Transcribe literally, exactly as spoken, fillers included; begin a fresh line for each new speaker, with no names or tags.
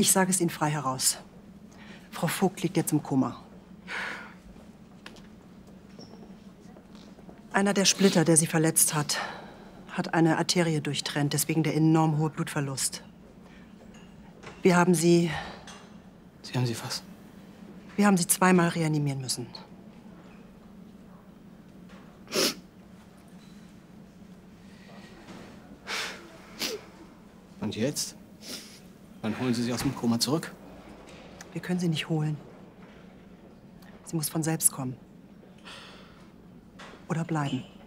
Ich sage es Ihnen frei heraus. Frau Vogt liegt jetzt im Koma. Einer der Splitter, der sie verletzt hat, hat eine Arterie durchtrennt, deswegen der enorm hohe Blutverlust. Wir haben sie...
Sie haben sie was?
Wir haben sie zweimal reanimieren müssen.
Und jetzt? Wann holen Sie sie aus dem Koma zurück?
Wir können sie nicht holen. Sie muss von selbst kommen. Oder bleiben.